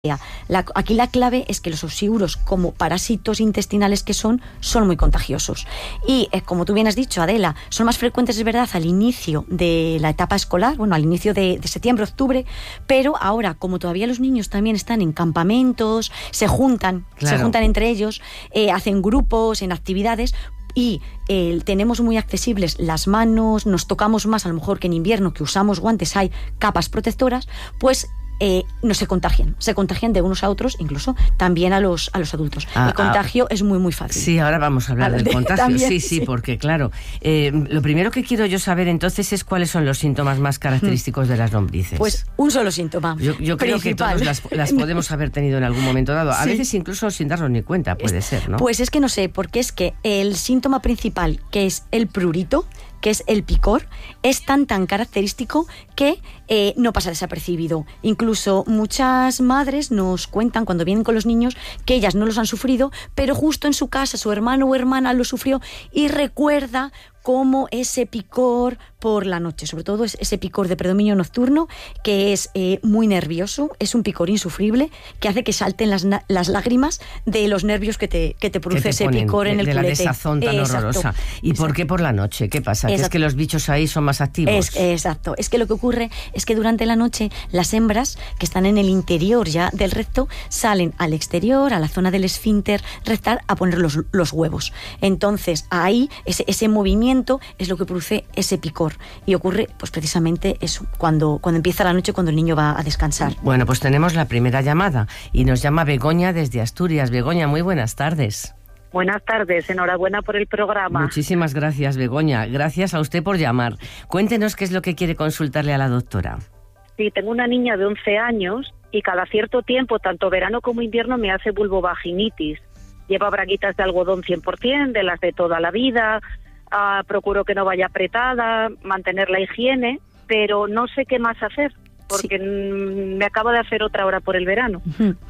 Aquí la clave es que los oxiuros, como parásitos intestinales que son muy contagiosos. Y como tú bien has dicho, Adela, son más frecuentes, es verdad, al inicio de la etapa escolar, bueno, al inicio de septiembre, octubre, pero ahora, como todavía los niños también están en campamentos, se juntan entre ellos, hacen grupos, en actividades, y tenemos muy accesibles las manos, nos tocamos más a lo mejor que en invierno, que usamos guantes, hay capas protectoras, pues no se contagian de unos a otros, incluso también a los adultos. El contagio es muy fácil. Sí, ahora vamos a hablar del contagio. También, sí, porque claro, lo primero que quiero yo saber entonces es cuáles son los síntomas más característicos de las lombrices. Pues un solo síntoma. Yo creo que todos las podemos haber tenido en algún momento dado. A veces incluso sin darnos ni cuenta, puede ser, ¿no? Pues es que no sé, porque es que el síntoma principal, que es el prurito, que es el picor, es tan característico que no pasa desapercibido. Incluso muchas madres nos cuentan cuando vienen con los niños que ellas no los han sufrido, pero justo en su casa su hermano o hermana lo sufrió y recuerda cómo ese picor por la noche, sobre todo ese picor de predominio nocturno, que es muy nervioso, es un picor insufrible, que hace que salten las lágrimas de los nervios que te produce ese picor en el culete. De la desazón tan horrorosa. ¿Y por qué por la noche? ¿Qué pasa? ¿Que es que los bichos ahí son más activos? Exacto. Es que lo que ocurre es que durante la noche las hembras, que están en el interior ya del recto, salen al exterior, a la zona del esfínter rectal, a poner los huevos. Entonces, ahí, ese movimiento es lo que produce ese picor. Y ocurre, pues precisamente eso, cuando empieza la noche, cuando el niño va a descansar. Bueno, pues tenemos la primera llamada y nos llama Begoña desde Asturias. Begoña, muy buenas tardes. Buenas tardes, enhorabuena por el programa. Muchísimas gracias, Begoña. Gracias a usted por llamar. Cuéntenos qué es lo que quiere consultarle a la doctora. Sí, tengo una niña de 11 años y cada cierto tiempo, tanto verano como invierno, me hace vulvovaginitis. Lleva braguitas de algodón 100%, de las de toda la vida. Procuro que no vaya apretada, mantener la higiene, pero no sé qué más hacer, porque me acabo de hacer otra hora por el verano.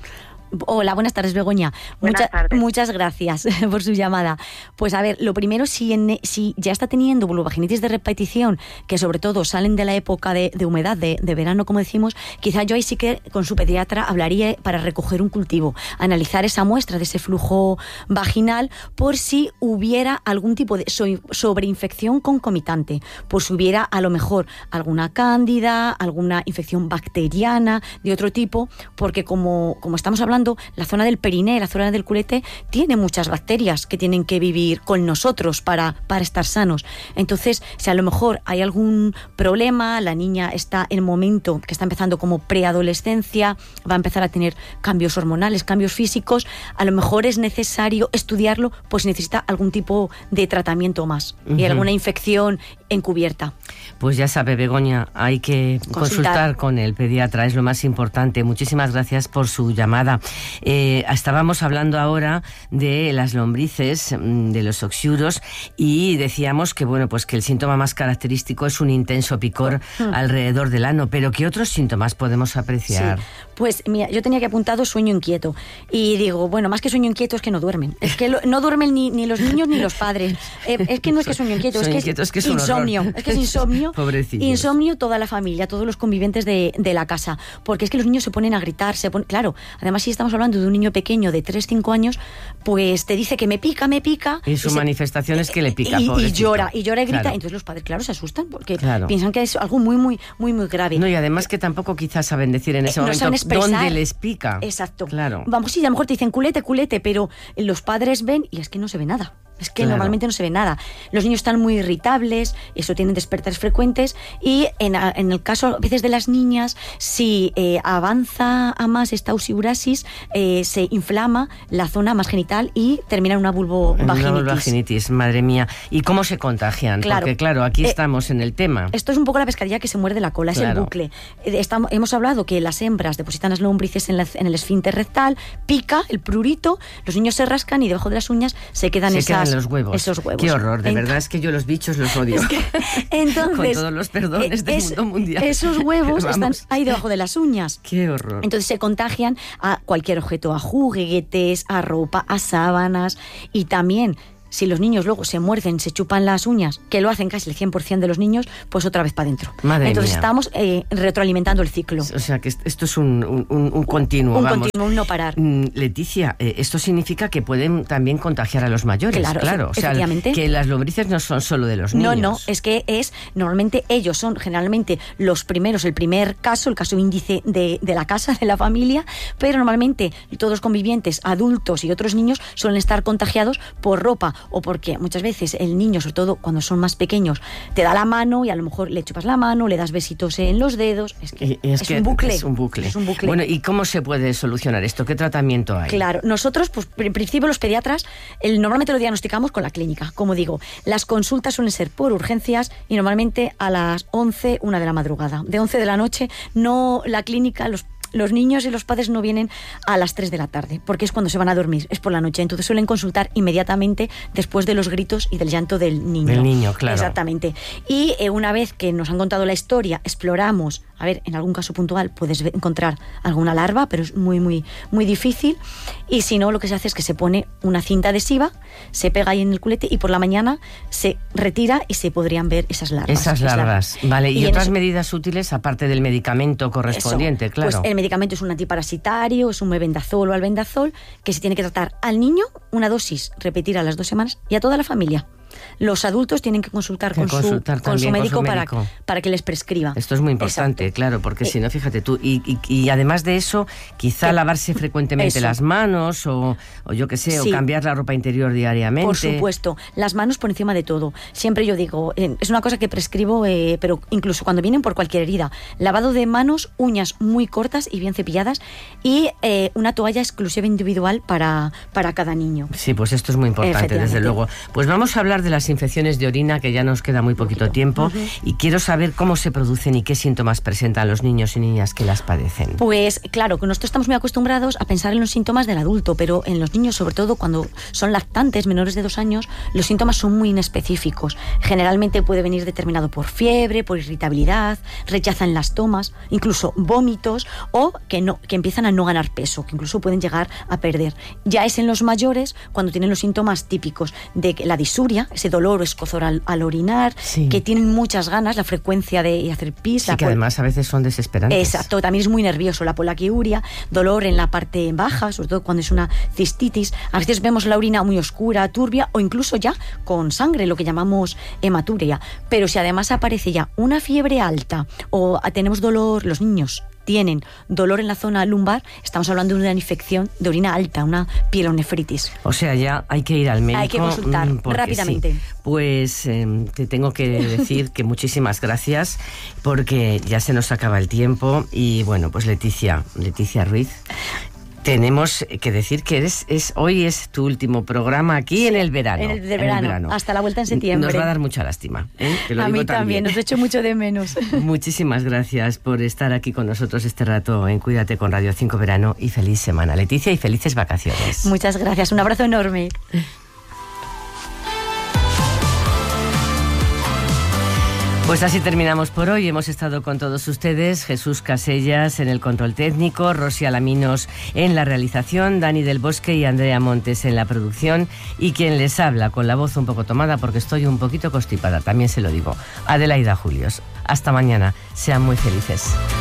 Hola, buenas tardes, Begoña. Muchas gracias por su llamada. Pues a ver, lo primero, si ya está teniendo vulvovaginitis de repetición, que sobre todo salen de la época de humedad, de verano, como decimos, quizá yo ahí sí que con su pediatra hablaría para recoger un cultivo, analizar esa muestra de ese flujo vaginal por si hubiera algún tipo de sobreinfección concomitante, por si hubiera a lo mejor alguna cándida, alguna infección bacteriana de otro tipo, porque como estamos hablando, la zona del periné, la zona del culete, tiene muchas bacterias que tienen que vivir con nosotros para estar sanos. Entonces, si a lo mejor hay algún problema, la niña está en el momento que está empezando como preadolescencia, va a empezar a tener cambios hormonales, cambios físicos, a lo mejor es necesario estudiarlo, pues necesita algún tipo de tratamiento más y alguna infección encubierta. Pues ya sabe, Begoña, hay que consultar con el pediatra, es lo más importante. Muchísimas gracias por su llamada. Estábamos hablando ahora de las lombrices, de los oxiuros, y decíamos que pues que el síntoma más característico es un intenso picor alrededor del ano, pero ¿qué otros síntomas podemos apreciar? Sí. Pues mira, yo tenía que apuntado sueño inquieto y digo, bueno, más que sueño inquieto es que no duermen. Es que no duermen ni los niños ni los padres. Es que no es que sueño inquieto, es que es insomnio. Es que es insomnio. Pobrecillos. Insomnio toda la familia, todos los conviventes de la casa. Porque es que los niños se ponen a gritar, claro, además si estamos hablando de un niño pequeño de 3-5 años, pues te dice que me pica. Y su manifestación es que le pica, y llora y grita. Claro. Entonces los padres, claro, se asustan porque piensan que es algo muy grave. No, y además que tampoco quizás saben decir en ese momento dónde les pica. Exacto. Claro. Vamos, sí, a lo mejor te dicen culete, pero los padres ven y es que no se ve nada. Es que normalmente no se ve nada. Los niños están muy irritables, eso tienen despertares frecuentes y en el caso a veces de las niñas, si avanza a más esta oxiurasis, se inflama la zona más genital y termina en una vulvovaginitis. Una vulvovaginitis, madre mía. ¿Y cómo se contagian? Claro. Porque aquí estamos en el tema. Esto es un poco la pescadilla que se muerde la cola, es el bucle. Hemos hablado que las hembras depositan las lombrices en el esfínter rectal, pica el prurito, los niños se rascan y debajo de las uñas se quedan esos huevos. Qué horror, de verdad es que yo los bichos los odio. Entonces, con todos los perdones del mundo mundial. Esos huevos están ahí debajo de las uñas. Qué horror. Entonces se contagian a cualquier objeto, a juguetes, a ropa, a sábanas y también si los niños luego se muerden, se chupan las uñas, que lo hacen casi el 100% de los niños, pues otra vez para adentro. Entonces estamos retroalimentando el ciclo. O sea que esto es un continuo. Continuo, un no parar. Leticia, esto significa que pueden también contagiar a los mayores. Claro. O sea, que las lombrices no son solo de los niños. No, es que normalmente ellos son generalmente los primeros, el primer caso, el caso índice de la casa, de la familia, pero normalmente todos los convivientes, adultos y otros niños suelen estar contagiados por ropa o porque muchas veces el niño, sobre todo cuando son más pequeños, te da la mano y a lo mejor le chupas la mano, le das besitos en los dedos. Es un bucle. Es un bucle. Bueno, ¿y cómo se puede solucionar esto? ¿Qué tratamiento hay? Claro, nosotros, pues en principio los pediatras normalmente lo diagnosticamos con la clínica. Como digo, las consultas suelen ser por urgencias y normalmente a las 11, 1 de la madrugada. De 11 de la noche, no la clínica, los niños y los padres no vienen a las 3 de la tarde, porque es cuando se van a dormir, es por la noche. Entonces suelen consultar inmediatamente después de los gritos y del llanto del niño. Del niño, claro. Exactamente. Y una vez que nos han contado la historia, exploramos, a ver, en algún caso puntual puedes encontrar alguna larva, pero es muy, muy, muy difícil. Y si no, lo que se hace es que se pone una cinta adhesiva, se pega ahí en el culete y por la mañana se retira y se podrían ver esas larvas. Esas larvas, vale. ¿Y otras medidas útiles aparte del medicamento correspondiente? Eso, claro. Pues el medicamento es un antiparasitario, es un mebendazol o albendazol, que se tiene que tratar al niño, una dosis, repetir a las 2 semanas, y a toda la familia. Los adultos tienen que consultar con su médico para que les prescriba. Esto es muy importante. Exacto. Claro, porque si no, fíjate tú, y además de eso, quizá lavarse frecuentemente las manos o yo qué sé, o cambiar la ropa interior diariamente. Por supuesto, las manos por encima de todo. Siempre yo digo, es una cosa que prescribo, pero incluso cuando vienen por cualquier herida, lavado de manos, uñas muy cortas y bien cepilladas y una toalla exclusiva individual para cada niño. Sí, pues esto es muy importante, desde luego. Pues vamos a hablar de las infecciones de orina, que ya nos queda muy poquito tiempo, y quiero saber cómo se producen y qué síntomas presentan los niños y niñas que las padecen. Pues claro, que nosotros estamos muy acostumbrados a pensar en los síntomas del adulto, pero en los niños, sobre todo cuando son lactantes, menores de 2 años, los síntomas son muy inespecíficos. Generalmente puede venir determinado por fiebre, por irritabilidad, rechazan las tomas, incluso vómitos, o que empiezan a no ganar peso, que incluso pueden llegar a perder. Ya es en los mayores cuando tienen los síntomas típicos de la disuria, ese dolor o escozor al orinar, que tienen muchas ganas, la frecuencia de hacer pis. Sí, que además a veces son desesperantes. Exacto, también es muy nervioso, la polaquiuria, dolor en la parte baja, sobre todo cuando es una cistitis. A veces vemos la orina muy oscura, turbia o incluso ya con sangre, lo que llamamos hematuria. Pero si además aparece ya una fiebre alta o tenemos dolor, los niños tienen dolor en la zona lumbar, estamos hablando de una infección de orina alta, una pielonefritis. O sea, ya hay que ir al médico. Hay que consultar rápidamente. Sí. Pues te tengo que decir que muchísimas gracias, porque ya se nos acaba el tiempo y bueno, pues Leticia Ruiz, tenemos que decir que hoy es tu último programa aquí en el verano. En el verano. Hasta la vuelta en septiembre. Nos va a dar mucha lástima. Te lo a digo mí también, nos echo mucho de menos. Muchísimas gracias por estar aquí con nosotros este rato en Cuídate con Radio 5 Verano y feliz semana, Leticia, y felices vacaciones. Muchas gracias, un abrazo enorme. Pues así terminamos por hoy. Hemos estado con todos ustedes, Jesús Casellas en el control técnico, Rosy Alaminos en la realización, Dani del Bosque y Andrea Montes en la producción, y quien les habla con la voz un poco tomada porque estoy un poquito constipada, también se lo digo, Adelaida Julios. Hasta mañana, sean muy felices.